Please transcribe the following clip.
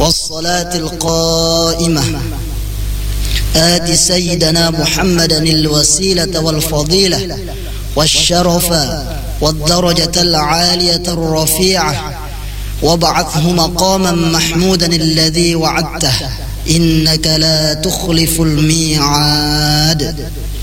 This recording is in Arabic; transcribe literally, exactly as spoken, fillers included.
والصلاة القائمة آت سيدنا محمدا الوسيلة والفضيلة والشرف والدرجة العالية الرفيعة وابعثه مقاما محمودا الذي وعدته إنك لا تخلف الميعاد.